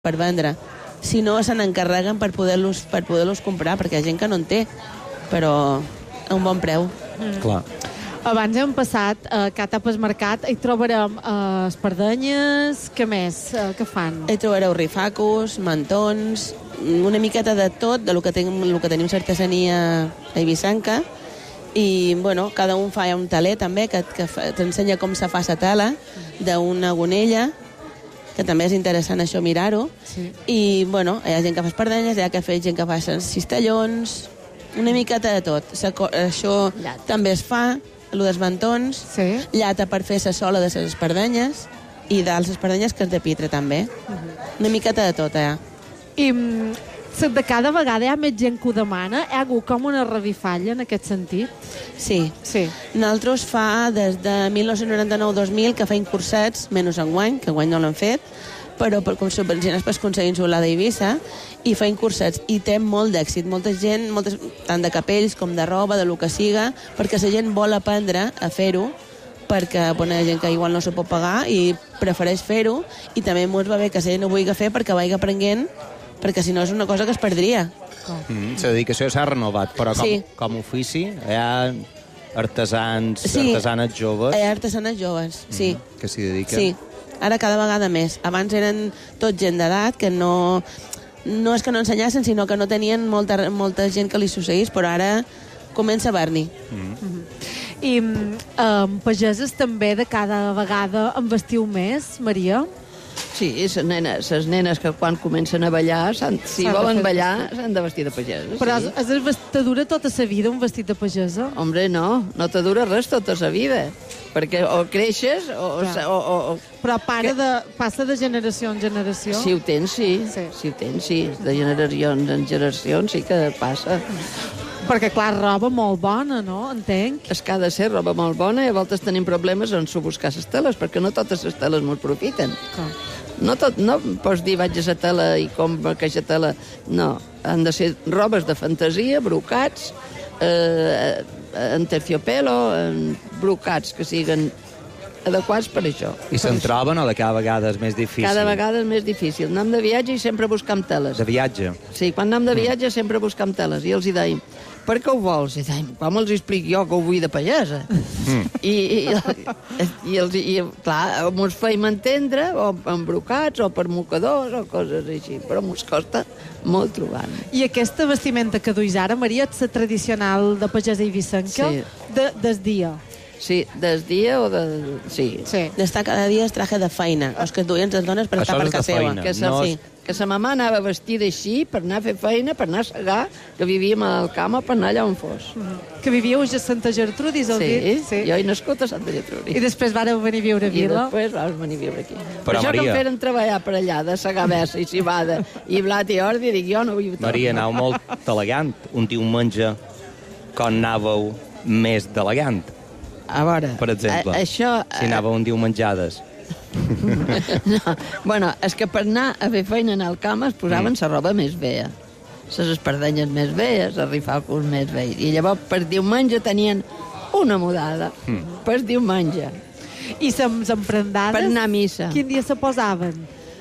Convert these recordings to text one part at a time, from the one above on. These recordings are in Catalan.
per vendre. Si no, se n'encarreguen per poder-los comprar, perquè hi ha gent que no en té, però a un bon preu. Clar. Abans hem passat a Catapes Mercat, hi trobarem espardenyes, què més? Què fan? Hi trobareu rifacos, mantons, una miqueta de tot, de lo que tenim artesania a Eivissanca, i, bueno, cada un fa un taler, també, que t'ensenya com se fa la tela d'una gonella, que també és interessant això mirar-ho. Sí. I, bueno, hi ha gent que fa espardenyes, hi ha gent que fa cistellons, una miqueta de tot. Això també es fa, el dels mantons, Sí. llata per fer la sola de les espardenyes, i de les espardenyes que és de pitre, també. Una miqueta de tot, I de cada vegada hi ha més gent que ho demana? Hi ha hagut com una revifalla en aquest sentit? Sí. Sí. Nosaltres fa des de 1999-2000 que feim cursets, menys enguany, que enguany no l'han fet, però com subvencionats per Consell Insular d'Eivissa, i feim cursets, i té molt d'èxit. Molta gent, tant de capells com de roba, de lo que siga, perquè la gent vol aprendre a fer-ho, perquè hi ha gent que igual no s'ho pot pagar i prefereix fer-ho, i també ens va bé que la gent ho vulgui fer perquè vagi aprenent, perquè si no és una cosa que es perdria. La dedicació s'ha renovat, però com ofici hi ha artesanes joves... Hi ha artesanes joves, sí. Que s'hi dediquen. Sí, ara cada vegada més. Abans eren tot gent d'edat que no és que no ensenyassin, sinó que no tenien molta gent que li succeís, però ara comença a haver-n'hi. I pageses també de cada vegada en vestiu més, Maria? Sí, les nenes que quan comencen a ballar, si volen ballar, s'han de vestir de pageses. Però te dura tota la vida un vestit de pagesa? Hombre, no te dura res tota la vida, perquè o creixes o... Però passa de generació en generació? Si ho tens, sí. Si ho tens, sí. De generacions en generacions sí que passa. Perquè, clar, roba molt bona, no? Entenc. És que ha de ser roba molt bona i a voltes tenim problemes en buscar les teles, perquè no totes les teles m'ho profiten. No pots dir vaig a la tela i compra aquesta tela. No, han de ser robes de fantasia, brocats, en terciopelo, en brocats que siguin adequats per això. I se'n troben o de cada vegada és més difícil? Cada vegada és més difícil. Anem de viatge i sempre buscam teles. De viatge? Sí, quan anem de viatge sempre buscam teles. I els hi deim, per què ho vols? I deim, com els explico jo que ho vull de pagesa? I clar, mos feim entendre, o en brocats, o per mocadors, o coses així, però mos costa molt trobar-ne. I aquesta vestimenta que duis ara, Maria, és la tradicional de pagesa eivissenca? Sí. Des dia? Sí, des dia o de... Sí. D'estar cada dia és traje de feina, els que duien les dones per estar per casa seva. Que sa mamà anava vestida així per anar a fer feina, per anar a segar, que vivíem al camp per anar allà on fos. Que vivíeu a Santa Gertrudis, heu dit? Sí, jo he nascut a Santa Gertrudis. I després vareu venir a viure a Vila? I després vam venir a viure aquí. Però això Maria... que em feren treballar per allà, de segar bessa i cibada, i blat i ordi, dic, jo no vull... Maria, anau molt elegant. Un diumenge, quan anàveu més d'elegant. A veure, per exemple, si anàveu un diumenjades. No, bueno, és que per anar a fer feina en el camp es posaven la roba més vea. Les espardenyes més vees, els rifacos més veus. I llavors per diumenge tenien una mudada. Per diumenge. I les emprendades? Per anar a missa. Quin dia se posaven?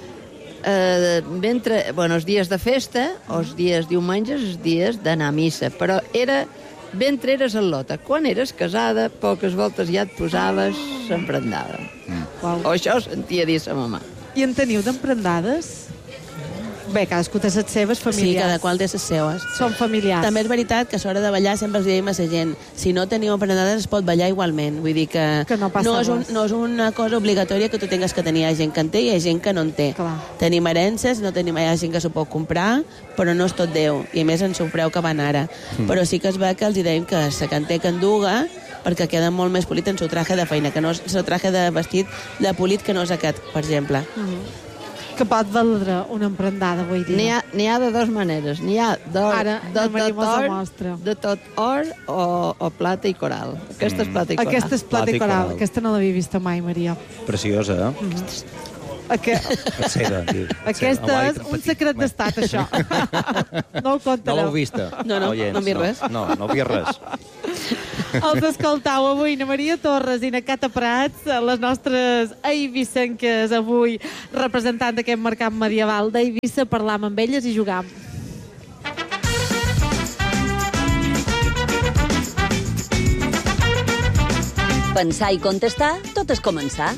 Els dies de festa, els dies diumenges, els dies d'anar a missa. Però era... Mentre eres al·lota. Quan eres casada, poques voltes ja et posaves l'emprendada. O això sentia dir sa mamà. I en teniu d'emprendades? Bé, cadascú té les seves familiars. Sí, cada qual té les seves. Són familiars. També és veritat que a l'hora de ballar sempre els diem a la gent, si no teniu emprendades es pot ballar igualment. Vull dir que no és una cosa obligatòria que tu tingues que tenir. Hi ha gent que en té i hi ha gent que no en té. Clar. Tenim herències, hi ha gent que s'ho pot comprar, però no és tot Déu. I a més en el preu que van ara. Però sí que es ve que els dèiem que la que en té que enduga, perquè queda molt més polit en el traje de feina, que no és el traje de vestit de polit que no és aquest, per exemple. Que pot valdre una emprendada avui dia? N'hi ha de dues maneres. N'hi ha de tot or o plata i coral. Aquesta és plata i coral. Aquesta és plata i coral. Aquesta no l'havia vista mai, Maria. Preciosa, Aquesta és un secret d'estat, això. No ho contareu. No l'heu vista? No, no, no vi res. No vi res. Els escoltau avui na Maria Torres i na Cata Prats, les nostres eivissenques avui representant d'aquest mercat medieval d'Eivissa, parlam amb elles i jugam. Pensar i contestar, tot és començar.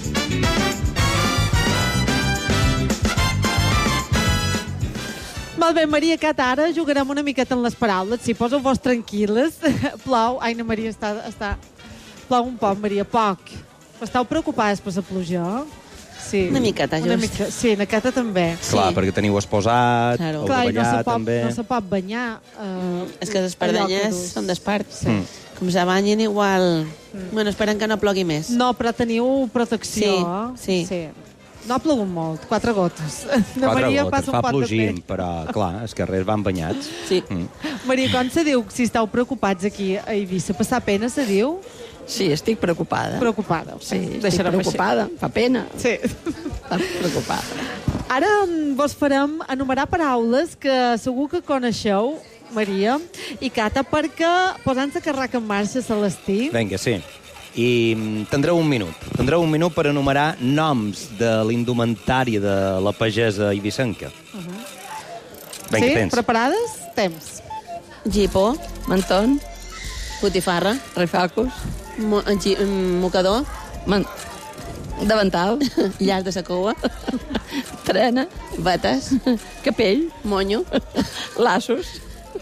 Molt bé, Maria Cata, ara jugarem una miqueta en les paraules. Si poseu-vos tranquil·les. Plou. Ai, na Maria està... Plou un poc, Maria, poc. Estàu preocupades per la pluja? Sí. Una miqueta, just. Sí, na Cata també. Clar, perquè teniu esposat, Claro. heu Clar, de i ballar, també. no se pot banyar. És que les espardenyes són d'espart. Sí. Com se banyen igual... Bueno, esperem que no plogui més. No, però teniu protecció. Sí. No ha plogut molt, 4 gotes. Na 4 Maria gotes, passa un fa pot de plogim, pell. però, clar, els carrers van banyats. Sí. Maria, com se diu si estàu preocupats aquí a Eivissa? Passar pena, se diu? Sí, estic preocupada. Preocupada. Sí, estic Deixarem preocupada. Fa pena. Sí. Estic preocupada. Ara vos farem enumerar paraules que segur que coneixeu, Maria i Cata, perquè posant-se carraca en marxa a l'estiu. Vinga, sí. I tindreu un minut. Tindreu un minut per enumerar noms de l'indumentària de la pagesa eivissenca. Vinga, Sí? tens. Preparades? Temps. Gipó, Menton, botifarra, refacos, mocador, davantal, llaç de la cua, trena, vetes, capell, monyo. laços,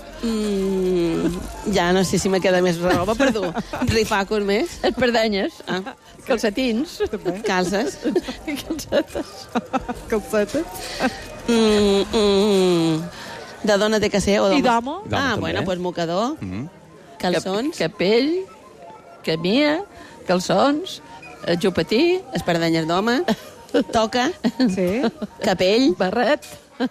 Ja no sé si me queda més roba per dur. Rifacos més. espardenyes, Ah, calcetins, calces. calcetes. Calcetes. De dona té que ser o d'home? I d'home? Ah, D'home, bueno, també. pues mocador, calçons, Capell, camia, calçons, jupatí, espardenyes d'home, toca, Sí. capell, barret,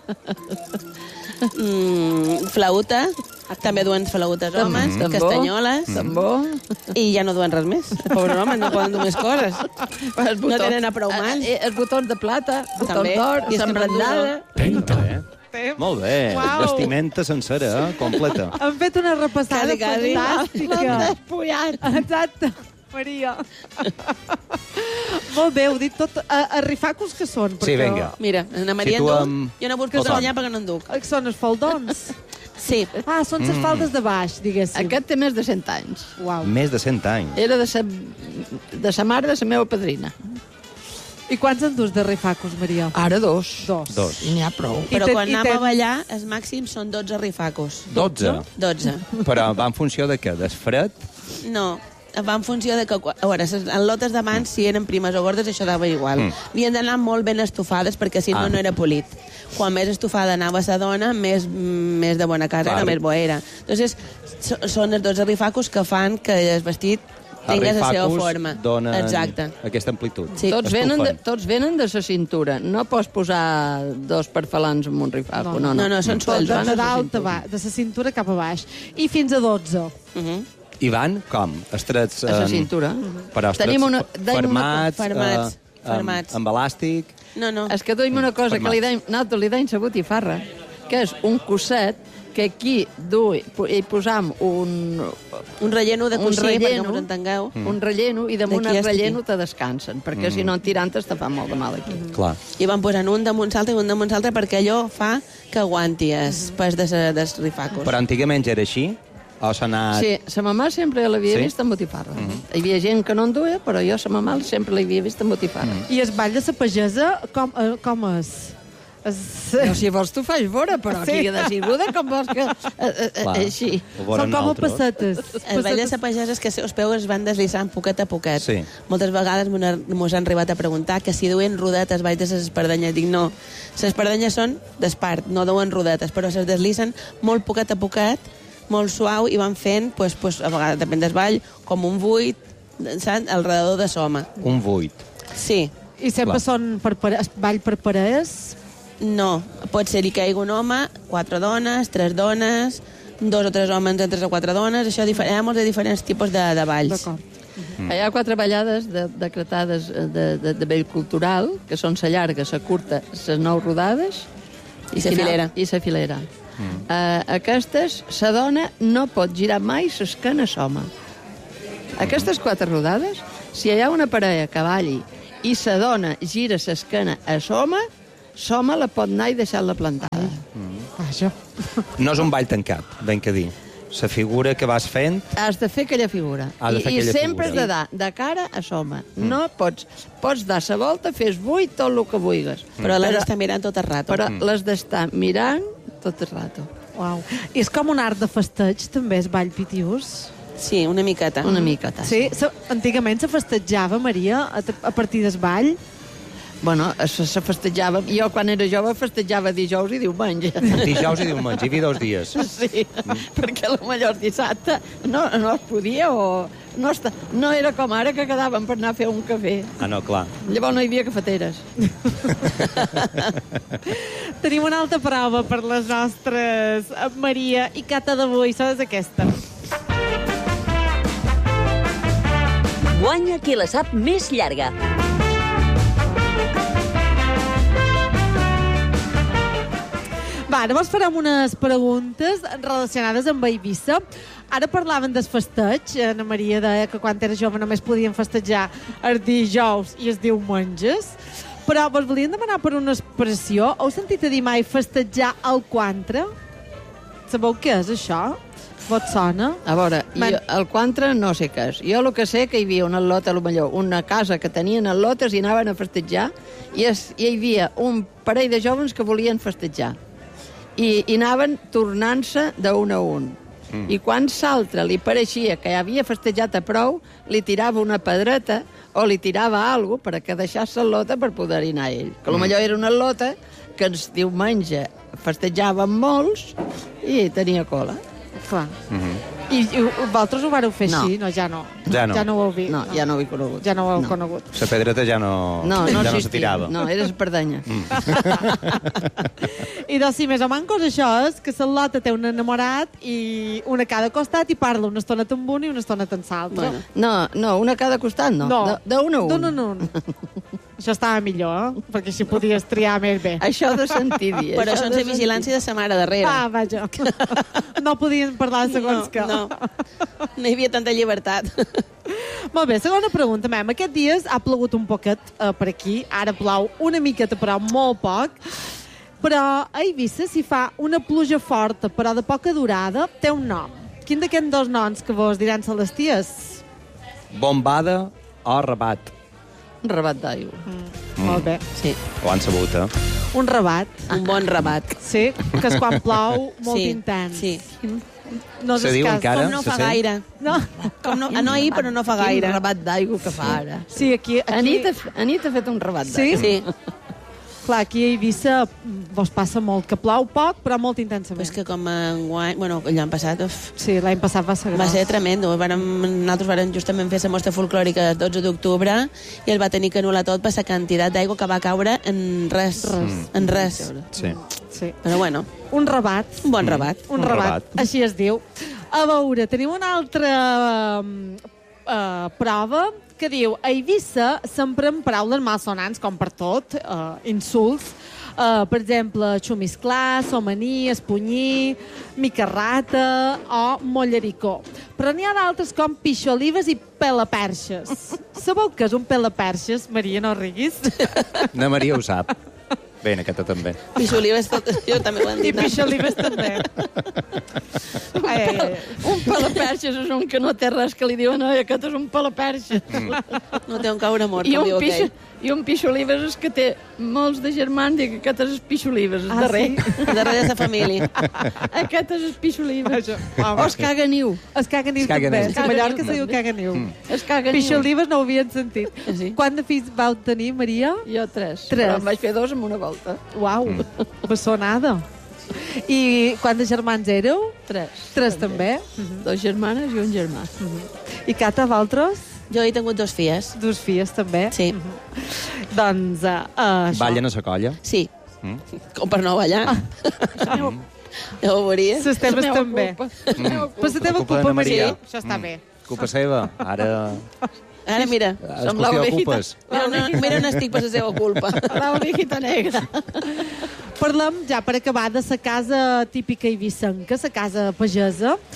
flauta, també duen flautes homes, tambor, castanyoles, tambor, i ja no duen res més. Pobres homes, no poden dur més coses. els No tenen a prou mans. Els botons de plata, botons També. d'or, I és que no sembrandada. Molt bé. Uau. Vestimenta sencera, completa. Han fet una repassada Quasi. fantàstica. Despullat. Exacte, Maria. Molt bé, heu dit tot. A rifacos que són? Sí, vinga. Mira, Ana Maria Situa'm- jo no busco Tothom. treballar perquè no en duc. Són els faldons? Sí. Ah, són les faldes de baix, diguéssim. Aquest té més de 100 anys. Uau. Més de 100 anys. Era de sa mare de la meva padrina. I quants en dus de rifacos, Maria? Ara 2. Dos. I n'hi ha prou. Però ten- quan i anem ten- a ballar, els màxims són 12 rifacos. 12. 12. Però va en funció de què? Del fred? No, va en funció de que... A veure, les lotes de mans, si eren primes o gordes, això dava igual. Havien d'anar molt ben estufades, perquè si no, no era polit. Quan més estufada anava la dona, més de bona casa, Clar. era més bo era. Entonces, són els 12 rifacos que fan que el vestit tingui la seva forma. Donen Exacte. aquesta amplitud. Sí. Tots venen de la cintura. No pots posar 2 perfalans en un rifaco. No, No, són sueldos. De Van a la dalt a cintura. baix, de la cintura cap a baix. I fins a 12. I van com? Estrets... A la cintura. Però estrets Tenim una- fermats, Fermats. amb elàstic... No. És que duim una cosa que Format. li deim la botifarra, que és un cosset que aquí hi posam un Un relleno de coixí, perquè relleno, us entengueu. un relleno, i damunt D'aquí el a relleno te descansen, perquè si no en tirant te fa molt de mal aquí. Clar. I van posant un damunt l'altre i un damunt l'altre perquè allò fa que aguanti els pes dels rifacos. Però antigament ja era així? O s'ha anat... Sí, sa mamà sempre l'havia Sí? vist amb botifarra. Hi havia gent que no en duia, però jo sa mamà sempre l'havia vist amb botifarra. I el ball de la pagesa, com és? No, si vols tu faig vora, però aquí a Decibuda com vols que... així. Ho veurem Són com a nosaltres. pessetes. El ball de la pagesa és que els peus es van deslizant poquet a poquet. Sí. Moltes vegades mos han arribat a preguntar que si duen rodetes baix de les espardenyes. Dic, no, les espardenyes són d'espart, no duen rodetes, però se deslizen molt poquet a poquet, molt suau, i van fent, a vegades, depèn del ball, com un buit, saps? Alrededor de soma. Un 8. Sí. I sempre Clar. són ball per parelles? No, pot ser que hi hagi un home, 4 dones, 3 dones, 2 o 3 homes entre 3 o 4 dones, això hi ha molts de diferents tipus de balls. D'acord. Hi ha 4 ballades decretades de vell cultural, que són la llarga, la curta, les 9 rodades I la filera. I la filera. Aquestes, la dona no pot girar mai l'esquena a l'home. Aquestes 4 rodades, si hi ha una parella que balli i sa dona gira l'esquena a Soma la pot anar i deixar-la plantada. Vaja. No és un ball tancat, ben que dir. La figura que vas fent... Has de fer aquella figura. I sempre has de dar de cara a Soma. No pots dar la volta, fes buit, tot el que vulguis. Però l'has d'estar mirant tot el rato. Però l'has d'estar mirant tot el rato. Uau. I és com un art de festeig, també, és ball pitius? Sí, una miqueta. Una miqueta. Sí, antigament se festejava, Maria, a partir del ball. Bueno, se festejava... Jo, quan era jove, festejava dijous i diumenge. Dijous i diumenge, hi havia 2 dies. Sí, perquè potser dissabte no es podia o... No era com ara, que quedàvem per anar a fer un cafè. Ah, no, clar. Llavors no hi havia cafeteres. Tenim una altra prova per les nostres Maria i Cata d'avui, és aquesta. Guanya qui la sap més llarga. Va, ara vos farem unes preguntes relacionades amb Eivissa. Ara parlaven del festeig. Ana Maria deia que quan era jove només podien festejar els dijous i els diumenges. Però vos volien demanar per una expressió. Heu sentit a dir mai festejar al quantre? Sabeu què és això? Vos sona? A veure, jo, el quantre no sé què és. Jo el que sé que hi havia una lota, potser una casa que tenien lotes i anaven a festejar i hi havia un parell de joves que volien festejar. I anaven tornant-se d'un a un. I quan l'altre li pareixia que ja havia festejat a prou, li tirava una pedreta o li tirava alguna cosa perquè deixés la lota per poder-hi anar ell. Que potser era una lota que els diumenge festejaven molts i tenia cola. Clar. I vosaltres ho vareu fer així? No, ja no. Ja no. Ja no ho heu vist. No, ja no ho he conegut. Ja no ho heu conegut. La pedreta ja no se tirava. No, era espardenya. I doncs, si més o mancos, això és que la lota té un enamorat i una a cada costat i parla una estona amb un i una estona amb l'altre. No, una a cada costat no. D'un a un. D'un a un. Això estava millor, perquè així podies triar més bé. Això de sentir dir. Però això és la vigilància de sa mare darrere. Ah, vaja. No podien parlar de segons que. No hi havia tanta llibertat. Molt bé, segona pregunta, mem. Aquests dies ha plogut un poquet per aquí. Ara plou una miqueta, però molt poc. Però a Eivissa, si fa una pluja forta, però de poca durada, té un nom. Quin d'aquests 2 noms que vos diran les ties? Bombada o rabat. Un rabat d'aigua. Molt bé. Sí. Ho han sabut, Un rabat. Un bon rabat. Sí, que és quan plou molt intens. Sí. No Se diu encara? Com no Se fa sent? gaire. No. No ahir, però no fa gaire. Quin rabat d'aigua que fa ara. Sí, aquí... Anit ha fet un rabat Sí? d'aigua. Sí. Clar, aquí a Eivissa vos passa molt, que plou poc, però molt intensament. Però és que com enguany... Bueno, l'any passat... Sí, l'any passat va ser gros. Va ser tremendo. Nosaltres vam justament fer la mostra folclòrica el 12 d'octubre i el va tenir que anul·lar tot per la quantitat d'aigua que va caure en res. En res. Sí. Sí. Però bueno, Un rabat. un bon rabat. Un rabat. Així es diu. A veure, tenim una altra prova que diu: a Eivissa s'empren paraules malsonants, com per tot, insults. Per exemple, xumisclar, somaní, espunyir, micarrata o mollericó. Però n'hi ha d'altres com pixolives i pelaperxes. Sabeu què és un pelaperxes? Maria, no riguis. Na Maria ho sap. Bé, aquesta també. Pixolives, jo també ho han I dit. pixolives també. Un pelaperxes és un que no té res que li diuen aquest és un pelaperxes. No té un caure mort, I com diu un, aquell. I un pixolives és que té molts de germans i que aquest és el pixolives, el darrer. Darrere de sa família. Aquest és el pixolives. Home. O es caga niu. Es caguen niu Es caguen també. niu. A Mallorca se diu caguen niu. Es caga niu. Pixolives no ho havien sentit. Sí. Quant de fills vau tenir, Maria? Jo 3. Tres. Però en vaig fer 2 en una volta. Uau, bessonada. I quants de germans éreu? 3. 3 també. 2 germanes i un germà. I Cata, vosaltres? Jo he tingut 2 filles. 2 filles també. Sí. Doncs això. Ballen a la colla? Sí. Com per no ballar. Ja ho veuries. Les teves també. Culpa. Per la teva Culpa de culpa, na Maria. Maria. Això està bé. Culpa seva. Ara Ara mira. es Som la qüestió ovejita. d'ocupes. Mira on estic per la seva culpa. La ovejita negra. Parlem, ja per acabar, de la casa típica eivissenca, la casa pagesa,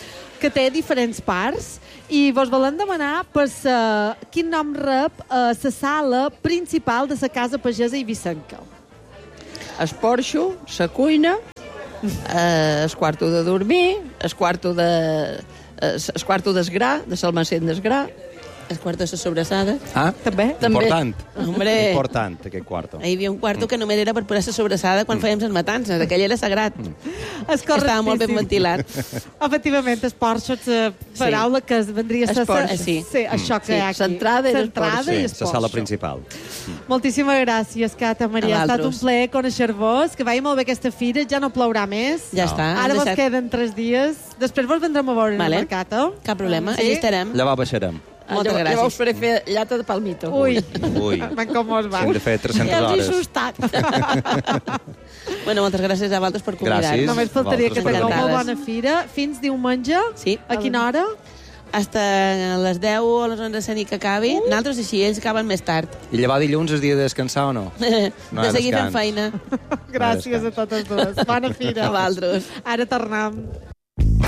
que té diferents parts i vos volem demanar per quin nom rep la sala principal de la casa pagesa eivissenca. El porxo, la cuina, el quarto de dormir, el quarto d'esgrà, de l'almacén d'esgrà. El quarto de la sobrassada. Ah, També? important. Hombre. Important, aquest quarto. Hi havia un quarto que només era per posar la sobrassada quan fèiem les matances. Aquell era sagrat. És Estava molt ben ventilat. Efectivament, el porxo és la paraula que vendria a ser... Sí. Sí, això que hi ha aquí. L'entrada i el porxo. i el Sí, la sala porxo. principal. Moltíssimes gràcies, Cata Maria. Ha A estat un vosaltres. plaer conèixer-vos, que vagi molt bé aquesta fira, ja no plourà més. Ja No. està. Ara hem vos deixat- queden 3 dies. Després vos vendrem a veure en Vale. el mercat, eh? Cap problema, Sí? allà estarem. Llavors baixarem. Moltes gràcies. Llavors faré fer llata de palmito. Ui, Ui. ven com mos va. Hem de fer 300 Ja els he hores. assustat. Bueno, moltes gràcies a vosaltres per convidar-nos. Gràcies. Només faltaria que Vosaltres tingueu per molt convidar-nos. bona fira. Fins diumenge? Sí. A quina hora? Hasta les 10 o les 11 de nit que acabi. Nosaltres així, ells acaben més tard. I llevar dilluns és dia de descansar o no? No hi De ha seguida en descans. feina. Gràcies a totes dues. Bona fira. A vosaltres. Ara tornem.